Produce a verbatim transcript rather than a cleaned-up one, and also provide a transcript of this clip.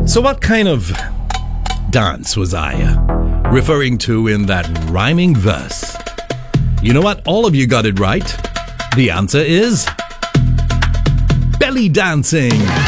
So what kind of dance was I referring to in that rhyming verse? You know what? All of you got it right. The answer is belly dancing.